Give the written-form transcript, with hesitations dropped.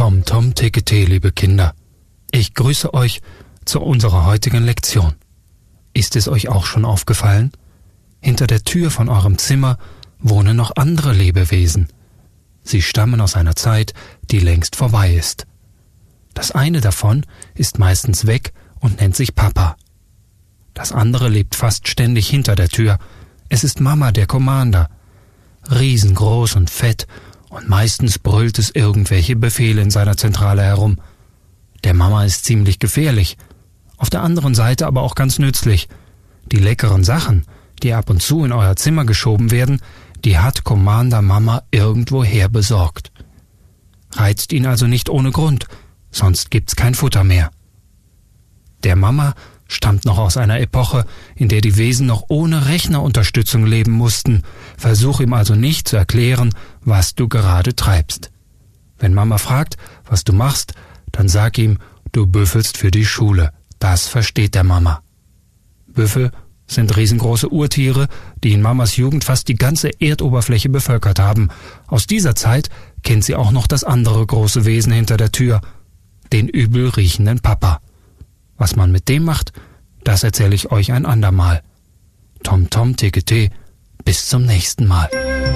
Tom Tom Tekete, liebe Kinder. Ich grüße euch zu unserer heutigen Lektion. Ist es euch auch schon aufgefallen? Hinter der Tür von eurem Zimmer wohnen noch andere Lebewesen. Sie stammen aus einer Zeit, die längst vorbei ist. Das eine davon ist meistens weg und nennt sich Papa. Das andere lebt fast ständig hinter der Tür. Es ist Mama, der Commander. Riesengroß und fett, und meistens brüllt es irgendwelche Befehle in seiner Zentrale herum. Der Mama ist ziemlich gefährlich, auf der anderen Seite aber auch ganz nützlich. Die leckeren Sachen, die ab und zu in euer Zimmer geschoben werden, die hat Commander Mama irgendwoher besorgt. Reizt ihn also nicht ohne Grund, sonst gibt's kein Futter mehr. Der Mama stammt noch aus einer Epoche, in der die Wesen noch ohne Rechnerunterstützung leben mussten. Versuch ihm also nicht zu erklären, was du gerade treibst. Wenn Mama fragt, was du machst, dann sag ihm, du büffelst für die Schule. Das versteht der Mama. Büffel sind riesengroße Urtiere, die in Mamas Jugend fast die ganze Erdoberfläche bevölkert haben. Aus dieser Zeit kennt sie auch noch das andere große Wesen hinter der Tür, den übel riechenden Papa. Was man mit dem macht, das erzähle ich euch ein andermal. Tom Tom Tekete, bis zum nächsten Mal.